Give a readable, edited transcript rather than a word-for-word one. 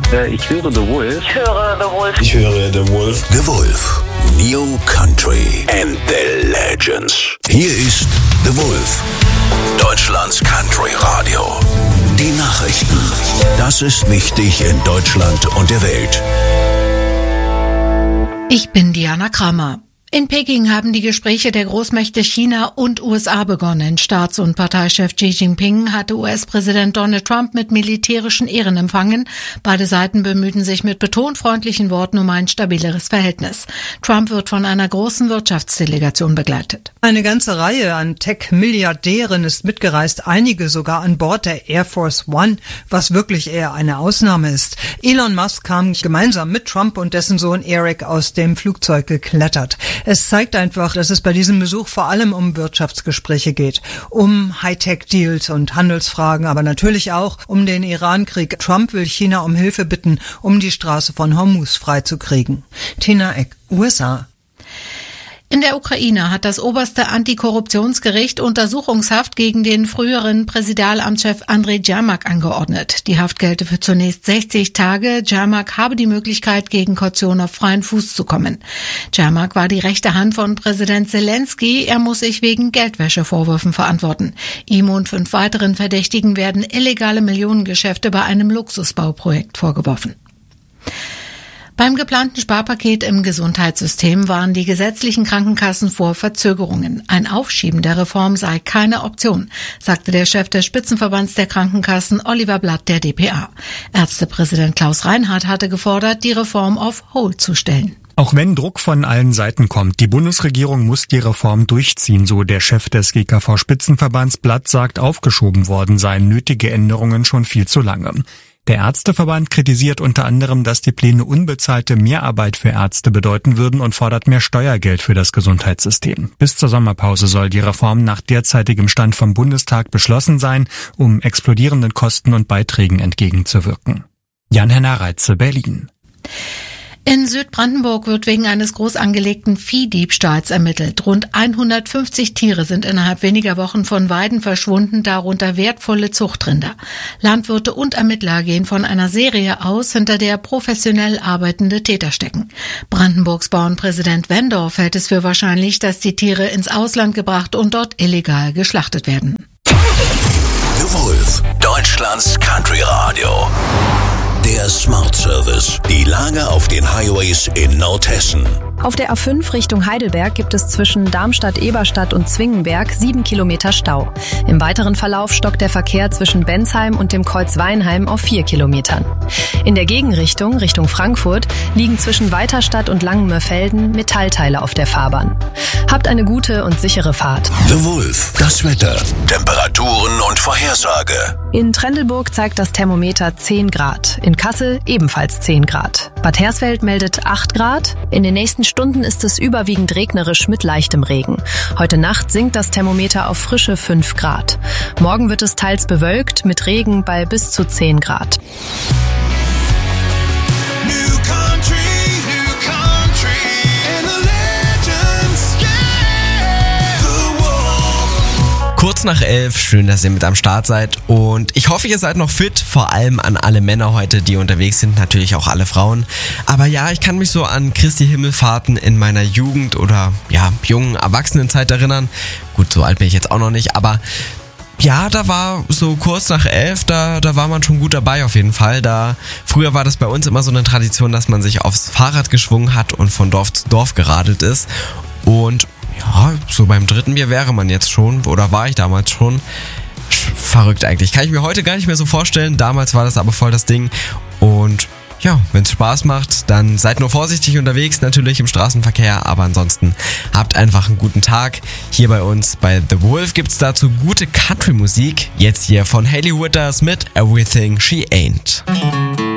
Ich höre The Wolf. Ich höre The Wolf. Ich höre The Wolf. The Wolf. New Country and the Legends. Hier ist The Wolf. Deutschlands Country Radio. Die Nachrichten. Das ist wichtig in Deutschland und der Welt. Ich bin Diana Kramer. In Peking haben die Gespräche der Großmächte China und USA begonnen. Staats- und Parteichef Xi Jinping hatte US-Präsident Donald Trump mit militärischen Ehren empfangen. Beide Seiten bemühten sich mit betont freundlichen Worten um ein stabileres Verhältnis. Trump wird von einer großen Wirtschaftsdelegation begleitet. Eine ganze Reihe an Tech-Milliardären ist mitgereist, einige sogar an Bord der Air Force One, was wirklich eher eine Ausnahme ist. Elon Musk kam gemeinsam mit Trump und dessen Sohn Eric aus dem Flugzeug geklettert. Es zeigt einfach, dass es bei diesem Besuch vor allem um Wirtschaftsgespräche geht, um Hightech-Deals und Handelsfragen, aber natürlich auch um den Iran-Krieg. Trump will China um Hilfe bitten, um die Straße von Hormuz freizukriegen. Tina Eck, USA. In der Ukraine hat das oberste Antikorruptionsgericht Untersuchungshaft gegen den früheren Präsidialamtschef Andrei Jermak angeordnet. Die Haft gelte für zunächst 60 Tage. Jermak habe die Möglichkeit, gegen Kaution auf freien Fuß zu kommen. Jermak war die rechte Hand von Präsident Zelensky. Er muss sich wegen Geldwäschevorwürfen verantworten. Ihm und 5 weiteren Verdächtigen werden illegale Millionengeschäfte bei einem Luxusbauprojekt vorgeworfen. Beim geplanten Sparpaket im Gesundheitssystem waren die gesetzlichen Krankenkassen vor Verzögerungen. Ein Aufschieben der Reform sei keine Option, sagte der Chef des Spitzenverbands der Krankenkassen Oliver Blatt der dpa. Ärztepräsident Klaus Reinhardt hatte gefordert, die Reform auf Hold zu stellen. Auch wenn Druck von allen Seiten kommt, die Bundesregierung muss die Reform durchziehen, so der Chef des GKV-Spitzenverbands. Blatt sagt, aufgeschoben worden seien nötige Änderungen schon viel zu lange. Der Ärzteverband kritisiert unter anderem, dass die Pläne unbezahlte Mehrarbeit für Ärzte bedeuten würden und fordert mehr Steuergeld für das Gesundheitssystem. Bis zur Sommerpause soll die Reform nach derzeitigem Stand vom Bundestag beschlossen sein, um explodierenden Kosten und Beiträgen entgegenzuwirken. Jan-Henner Reitze, Berlin. In Südbrandenburg wird wegen eines groß angelegten Viehdiebstahls ermittelt. Rund 150 Tiere sind innerhalb weniger Wochen von Weiden verschwunden, darunter wertvolle Zuchtrinder. Landwirte und Ermittler gehen von einer Serie aus, hinter der professionell arbeitende Täter stecken. Brandenburgs Bauernpräsident Wendorf hält es für wahrscheinlich, dass die Tiere ins Ausland gebracht und dort illegal geschlachtet werden. The Wolf, Deutschlands Country Radio. Der Smart Service. Die Lage auf den Highways in Nordhessen. Auf der A5 Richtung Heidelberg gibt es zwischen Darmstadt-Eberstadt und Zwingenberg 7 Kilometer Stau. Im weiteren Verlauf stockt der Verkehr zwischen Bensheim und dem Kreuz Weinheim auf 4 Kilometern. In der Gegenrichtung, Richtung Frankfurt, liegen zwischen Weiterstadt und Langenmörfelden Metallteile auf der Fahrbahn. Habt eine gute und sichere Fahrt. The Wolf, das Wetter, Temperaturen und Vorhersage. In Trendelburg zeigt das Thermometer 10 Grad. In Kassel ebenfalls 10 Grad. Bad Hersfeld meldet 8 Grad. In den nächsten Stunden ist es überwiegend regnerisch mit leichtem Regen. Heute Nacht sinkt das Thermometer auf frische 5 Grad. Morgen wird es teils bewölkt mit Regen bei bis zu 10 Grad. Kurz nach 11, schön, dass ihr mit am Start seid und ich hoffe, ihr seid noch fit, vor allem an alle Männer heute, die unterwegs sind, natürlich auch alle Frauen. Aber ja, ich kann mich so an Christi Himmelfahrten in meiner Jugend oder ja, jungen Erwachsenenzeit erinnern. Gut, so alt bin ich jetzt auch noch nicht, aber ja, da war so kurz nach 11, da war man schon gut dabei auf jeden Fall. Früher war das bei uns immer so eine Tradition, dass man sich aufs Fahrrad geschwungen hat und von Dorf zu Dorf geradelt ist und ja, so beim 3. Bier wäre man jetzt schon, oder war ich damals schon. Verrückt eigentlich. Kann ich mir heute gar nicht mehr so vorstellen. Damals war das aber voll das Ding. Und ja, wenn es Spaß macht, dann seid nur vorsichtig unterwegs, natürlich im Straßenverkehr. Aber ansonsten habt einfach einen guten Tag. Hier bei uns bei The Wolf gibt's dazu gute Country-Musik. Jetzt hier von Hayley Whitters mit Everything She Ain't.